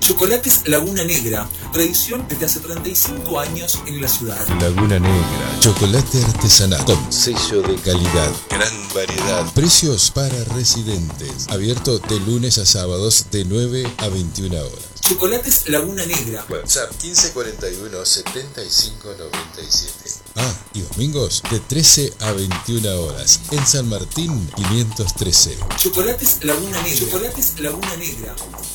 Chocolates Laguna Negra, tradición desde hace 35 años en la ciudad. Laguna Negra, chocolate artesanal con sello de calidad, gran variedad, precios para residentes, abierto de lunes a sábados de 9 a 21 horas. Chocolates Laguna Negra. WhatsApp 1541 7597. Y domingos de 13 a 21 horas en San Martín 513. Chocolates Laguna Negra. Chocolates Laguna Negra.